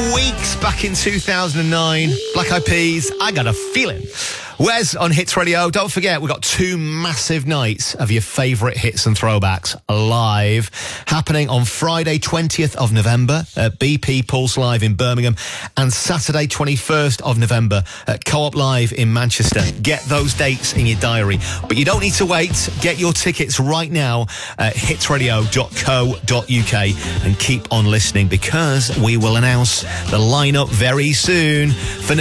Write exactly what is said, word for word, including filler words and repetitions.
weeks back in two thousand nine. Black Eyed Peas, I Got a Feeling. Wes on Hits Radio. Don't forget, we've got two massive nights of your favourite hits and throwbacks live, happening on Friday twentieth of November at B P Pulse Live in Birmingham and Saturday twenty-first of November at Co-op Live in Manchester. Get those dates in your diary. But you don't need to wait. Get your tickets right now at hits radio dot co dot uk and keep on listening, because we will announce the lineup very soon. For